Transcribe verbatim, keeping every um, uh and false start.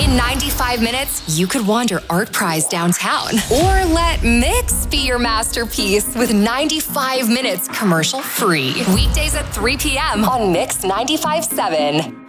In ninety-five minutes, you could wander ArtPrize downtown. Or let Mix be your masterpiece with ninety-five minutes commercial free. Weekdays at three p.m. on Mix ninety-five point seven.